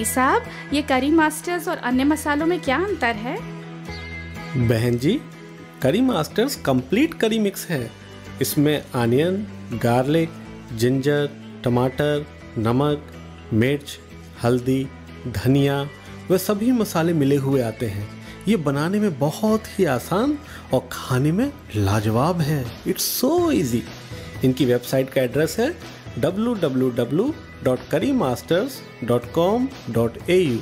मई साहब, ये करी मास्टर्स और अन्य मसालों में क्या अंतर है? बहन जी, करी मास्टर्स कंप्लीट करी मिक्स है। इसमें आनियन, गार्लिक, जिंजर, टमाटर, नमक, मिर्च, हल्दी, धनिया व सभी मसाले मिले हुए आते हैं। ये बनाने में बहुत ही आसान और खाने में लाजवाब है। It's so easy. इनकी वेबसाइट का एड्रेस है www.currymasters.com.au।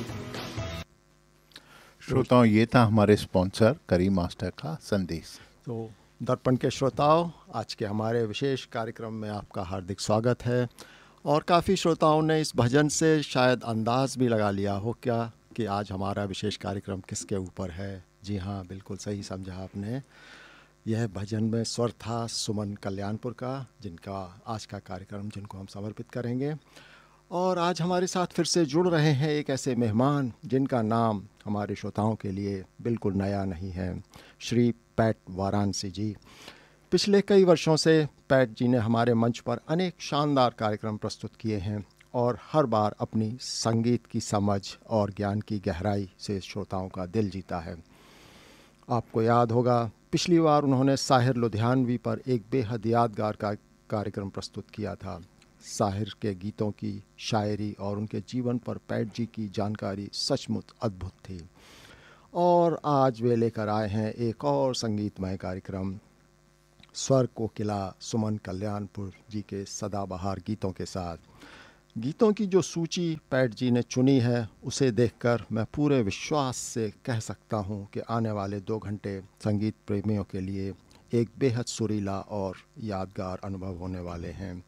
श्रोताओं, ये था हमारे स्पॉन्सर करी मास्टर का संदेश। तो दर्पण के श्रोताओं, आज के हमारे विशेष कार्यक्रम में आपका हार्दिक स्वागत है। और काफ़ी श्रोताओं ने इस भजन से शायद अंदाज़ भी लगा लिया हो क्या कि आज हमारा विशेष कार्यक्रम किसके ऊपर है। जी हाँ, बिल्कुल सही समझा आपने। यह भजन में स्वर था सुमन कल्याणपुर का, जिनका आज का कार्यक्रम जिनको हम समर्पित करेंगे। और आज हमारे साथ फिर से जुड़ रहे हैं एक ऐसे मेहमान जिनका नाम हमारे श्रोताओं के लिए बिल्कुल नया नहीं है, श्री पैट वाराणसी जी। पिछले कई वर्षों से पैट जी ने हमारे मंच पर अनेक शानदार कार्यक्रम प्रस्तुत किए हैं और हर बार अपनी संगीत की समझ और ज्ञान की गहराई से श्रोताओं का दिल जीता है। आपको याद होगा, पिछली बार उन्होंने साहिर लुधियानवी पर एक बेहद यादगार का कार्यक्रम प्रस्तुत किया था। साहिर के गीतों की शायरी और उनके जीवन पर पैट जी की जानकारी सचमुच अद्भुत थी। और आज वे लेकर आए हैं एक और संगीतमय कार्यक्रम, स्वर कोकिला सुमन कल्याणपुर जी के सदाबहार गीतों के साथ। गीतों की जो सूची पैट जी ने चुनी है, उसे देखकर मैं पूरे विश्वास से कह सकता हूँ कि आने वाले 2 घंटे संगीत प्रेमियों के लिए एक बेहद सुरीला और यादगार अनुभव होने वाले हैं।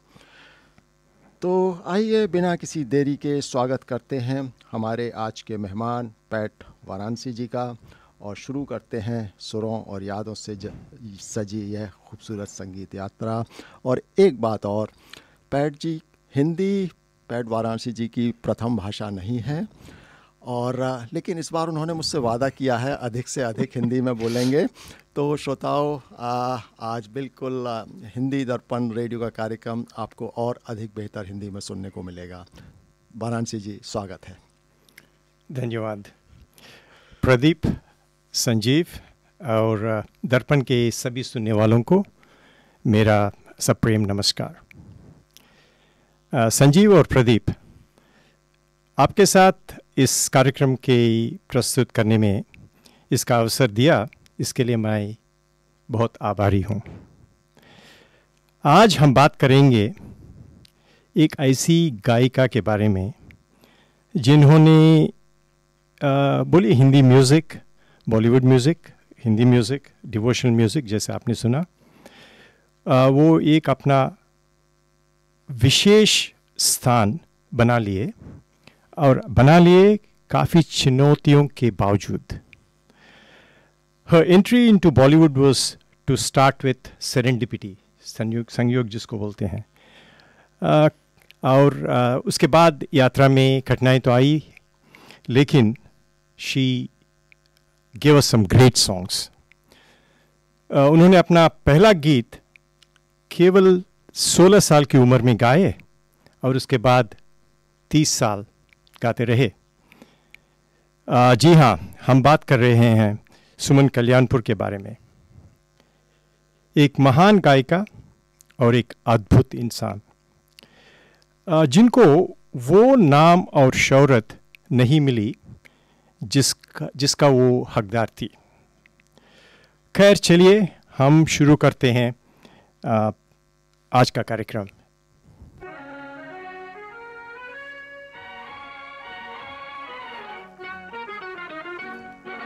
तो आइए बिना किसी देरी के स्वागत करते हैं हमारे आज के मेहमान पैट वाराणसी जी का, और शुरू करते हैं सुरों और यादों से सजी यह खूबसूरत संगीत यात्रा। और एक बात और, पैट जी, हिंदी पैट वाराणसी जी की प्रथम भाषा नहीं है, और लेकिन इस बार उन्होंने मुझसे वादा किया है अधिक से अधिक हिंदी में बोलेंगे। तो श्रोताओं, आज बिल्कुल हिंदी दर्पण रेडियो का कार्यक्रम आपको और अधिक बेहतर हिंदी में सुनने को मिलेगा। वाराणसी जी, स्वागत है। धन्यवाद। प्रदीप, संजीव और दर्पण के सभी सुनने वालों को मेरा सप्रेम नमस्कार। संजीव और प्रदीप, आपके साथ इस कार्यक्रम के प्रस्तुत करने में इसका अवसर दिया, इसके लिए मैं बहुत आभारी हूँ। आज हम बात करेंगे एक ऐसी गायिका के बारे में जिन्होंने बोलिए Hindi music, Bollywood music, Hindi music, devotional music जैसे आपने सुना, वो एक अपना विशेष स्थान बना लिए काफ़ी चुनौतियों के बावजूद। Her entry into Bollywood was to start with serendipity, संयोग जिसको बोलते हैं, और उसके बाद यात्रा में कठिनाई तो आई, लेकिन she gave us some great songs. उन्होंने अपना पहला गीत केवल 16 साल की उम्र में गाए और उसके बाद 30 साल गाते रहे। जी हाँ, हम बात कर रहे हैं सुमन कल्याणपुर के बारे में। एक महान गायिका और एक अद्भुत इंसान, जिनको वो नाम और शोहरत नहीं मिली जिसका वो हकदार थी। खैर, चलिए हम शुरू करते हैं आज का कार्यक्रम।